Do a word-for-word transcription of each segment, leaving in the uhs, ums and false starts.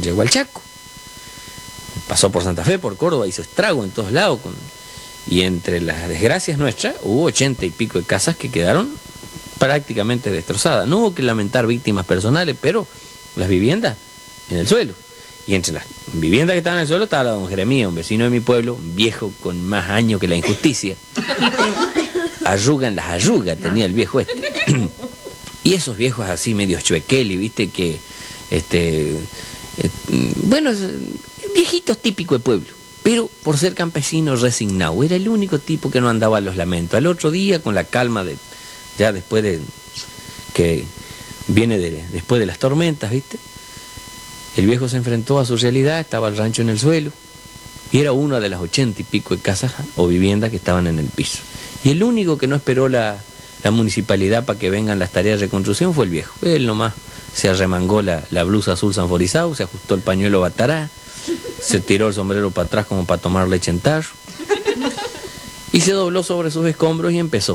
llegó al Chaco. Pasó por Santa Fe, por Córdoba, hizo estrago en todos lados. Con... Y entre las desgracias nuestras, hubo ochenta y pico de casas que quedaron prácticamente destrozadas. No hubo que lamentar víctimas personales, pero las viviendas en el suelo. Y entre las viviendas que estaban en el suelo estaba la don Jeremías, un vecino de mi pueblo, un viejo con más años que la injusticia. Arruga en las arrugas tenía el viejo este. Y esos viejos así medio chuequeli, viste, que, este, eh, bueno, viejitos típicos de pueblo, pero por ser campesino resignado, era el único tipo que no andaba a los lamentos. Al otro día, con la calma de, ya después de, que viene de, después de las tormentas, viste, el viejo se enfrentó a su realidad, estaba el rancho en el suelo, y era una de las ochenta y pico de casas o viviendas que estaban en el piso. Y el único que no esperó la, la municipalidad para que vengan las tareas de reconstrucción fue el viejo. Él nomás se arremangó la, la blusa azul sanforizado, se ajustó el pañuelo batará, se tiró el sombrero para atrás como para tomar leche en tarro, y se dobló sobre sus escombros y empezó.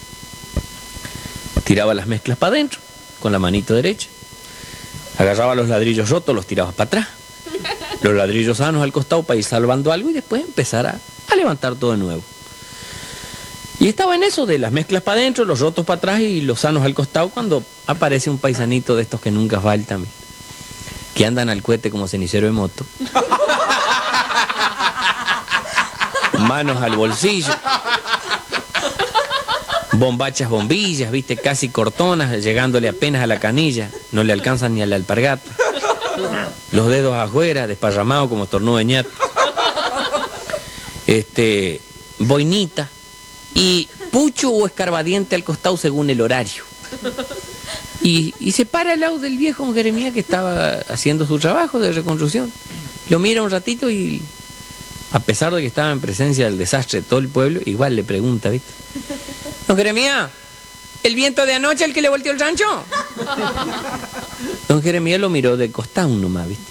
Tiraba las mezclas para adentro, con la manito derecha. Agarraba los ladrillos rotos, los tiraba para atrás. Los ladrillos sanos al costado para ir salvando algo y después empezar a, a levantar todo de nuevo. Y estaba en eso de las mezclas para adentro, los rotos para atrás y los sanos al costado, cuando aparece un paisanito de estos que nunca faltan, que andan al cohete como cenicero de moto. Manos al bolsillo. Bombachas, bombillas, viste, casi cortonas, llegándole apenas a la canilla, no le alcanzan ni a la alpargata. Los dedos afuera, desparramados como tornudo de ñato. Este, boinita y pucho o escarbadiente al costado según el horario. Y, y se para al lado del viejo don Jeremías que estaba haciendo su trabajo de reconstrucción. Lo mira un ratito y, a pesar de que estaba en presencia del desastre de todo el pueblo, igual le pregunta, ¿viste? Don Jeremías, ¿el viento de anoche el que le volteó el rancho? Don Jeremías lo miró de costado nomás, ¿viste?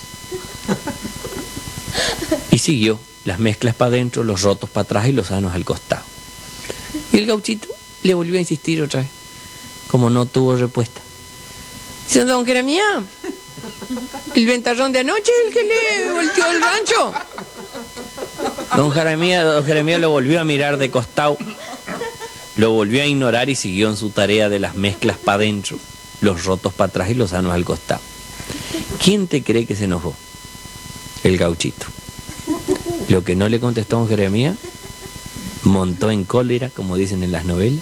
Y siguió, las mezclas para adentro, los rotos para atrás y los sanos al costado. Y el gauchito le volvió a insistir otra vez, como no tuvo respuesta. Dice, don Jeremías, ¿el ventarrón de anoche el que le volteó el rancho? Don Jeremías, don Jeremías lo volvió a mirar de costado, lo volvió a ignorar y siguió en su tarea de las mezclas para adentro, los rotos para atrás y los sanos al costado. ¿Quién te cree que se enojó? El gauchito. Lo que no le contestó don Jeremías, montó en cólera, como dicen en las novelas,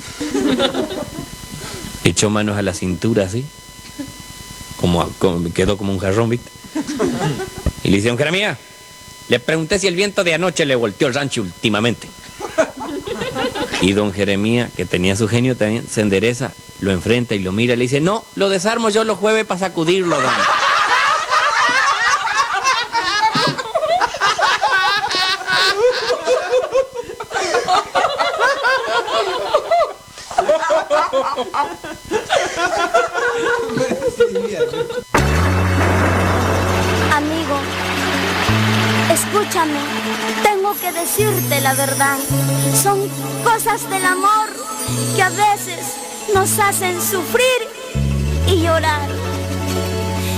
echó manos a la cintura así, como, como quedó como un jarrón, ¿viste? Y le dice, don Jeremías, le pregunté si el viento de anoche le volteó el rancho últimamente. Y don Jeremías, que tenía su genio también, se endereza, lo enfrenta y lo mira y le dice, no, lo desarmo yo los jueves para sacudirlo, don. Amigo, escúchame, tengo que decirte la verdad. Son cosas del amor que a veces nos hacen sufrir y llorar.